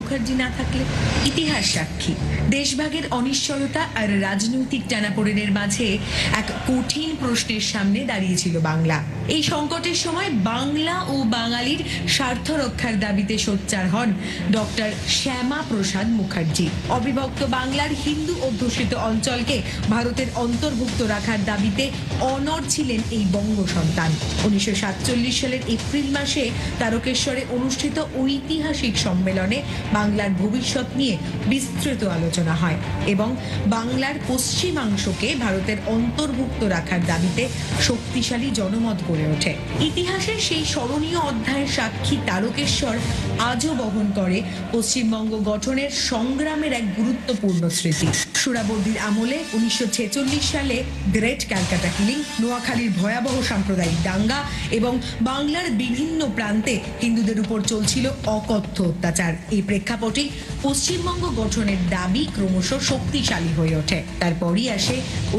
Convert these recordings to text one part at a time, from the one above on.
মুখার্জি না থাকলে? ইতিহাস সাক্ষী, দেশভাগের অনিশ্চয়তা আর রাজনৈতিক টানাপোড়েনের মাঝে এক কঠিন প্রশ্নের সামনে দাঁড়িয়েছিল বাংলা। এই সংকটের সময় বাংলা ও বাঙালির স্বার্থ রক্ষার দাবিতে সোচ্চার হন ডক্টর শ্যামা প্রসাদ মুখার্জি। অবিভক্ত বাংলার হিন্দু অধ্যুষিত অঞ্চলকে ভারতের অন্তর্ভুক্ত রাখার দাবিতে অনড় ছিলেন এই বঙ্গ সন্তান। 1947 সালের এপ্রিল মাসে তারকেশ্বরে অনুষ্ঠিত ঐতিহাসিক সম্মেলনে বাংলার ভবিষ্যৎ নিয়ে বিস্তৃত আলোচনা হয় এবং বাংলার পশ্চিমাংশকে ভারতের অন্তর্ভুক্ত রাখার দাবিতে শক্তিশালী জনমত গড়ে ওঠে। ইতিহাসের সেই স্মরণীয় অধ্যায়ের সাক্ষী তারকেশ্বর আজও বহন করে পশ্চিমবঙ্গ গঠনের সংগ্রামের এক গুরুত্বপূর্ণ স্মৃতি। সুরাবর্দির আমলে 1946 সালে গ্রেট ক্যালকাটা কিলিং, নোয়াখালীর ভয়াবহ সাম্প্রদায়িক দাঙ্গা এবং বাংলার বিভিন্ন প্রান্তে হিন্দুদের উপর চলছিল অকথ্য অত্যাচার। এই প্রেক্ষাপটে পশ্চিমবঙ্গ গঠনের দাবি ক্রমশ শক্তিশালী হয়ে ওঠে। তারপরই আসে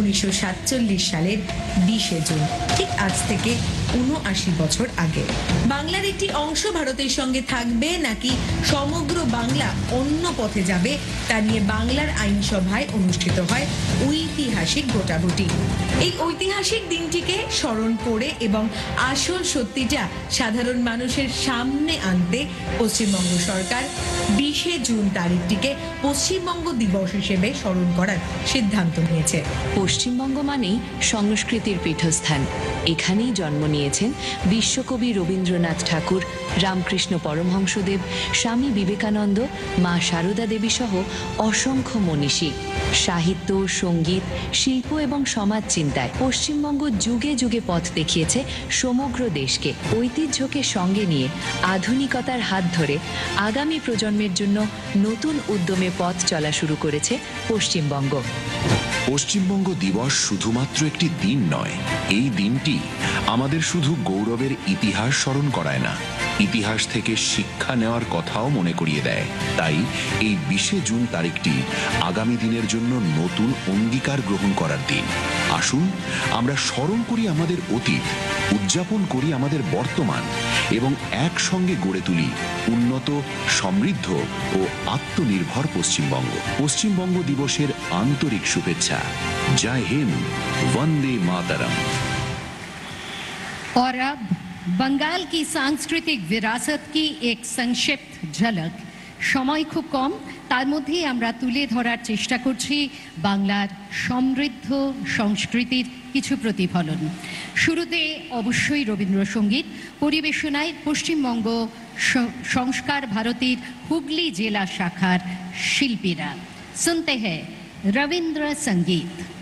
1947 সালের 20 জুন, ঠিক আজ থেকে 79 বছর আগে। বাংলার একটি অংশ ভারতের সঙ্গে থাকবে নাকি সমগ্র বাংলা অন্য পথে যাবে তা নিয়ে বাংলার আইনসভায় অনুষ্ঠিত হয় ঐতিহাসিক ভোটাভুটি। এই ঐতিহাসিক দিনটিকে স্মরণ করে এবং আসল সত্যিটা সাধারণ মানুষের সামনে আনতে পশ্চিমবঙ্গ সরকার 20 জুন তারিখটিকে পশ্চিমবঙ্গ দিবস হিসেবে স্মরণ করার সিদ্ধান্ত নিয়েছে। পশ্চিমবঙ্গ মানেই সংস্কৃতির পীঠস্থান। এখানেই জন্ম নিয়েছেন বিশ্বকবি রবীন্দ্রনাথ ঠাকুর, রামকৃষ্ণ পরমহংসদেব, স্বামী বিবেকানন্দ, মা সারদা দেবী সহ অসংখ্য মনীষী। সাহিত্য, সঙ্গীত, শিল্প এবং সমাজ চিন্তায় পশ্চিমবঙ্গ যুগে যুগে পথ দেখিয়েছে সমগ্র দেশকে। ঐতিহ্যকে সঙ্গে নিয়ে আধুনিকতার হাত ধরে আগামী প্রজন্মের জন্য নতুন উদ্যমে পথ চলা শুরু করেছে পশ্চিমবঙ্গ। পশ্চিমবঙ্গ দিবস শুধুমাত্র একটি দিন নয়, এই দিনটি আমাদের শুধু গৌরবের ইতিহাস স্মরণ করায় না, ইতিহাস থেকে শিক্ষা নেওয়ার কথাও মনে করিয়ে দেয়। তাই এই 20 জুন তারিখটি আগামী দিনের জন্য নতুন অঙ্গীকার গ্রহণ করার দিন। আসুন আমরা স্মরণ করি আমাদের অতীত, উদযাপন করি আমাদের বর্তমান এবং একসঙ্গে গড়ে তুলি উন্নত, সমৃদ্ধ ও আত্মনির্ভর পশ্চিমবঙ্গ। পশ্চিমবঙ্গ দিবসের আন্তরিক শুভেচ্ছা। জয় হিন্দ, वंदे मातरम। और अब बंगाल की सांस्कृतिक विरासत की एक संक्षिप्त झलक। समय खूब कम, তার মধ্যেই আমরা তুলে ধরার চেষ্টা করছি বাংলার সমৃদ্ধ সংস্কৃতির কিছু প্রতিফলন। শুরুতে অবশ্যই রবীন্দ্রসঙ্গীত পরিবেশনায় পশ্চিমবঙ্গ সংস্কার ভারতীর হুগলি জেলা শাখার শিল্পীরা। শুনতে হ্যায় রবীন্দ্র সঙ্গীত।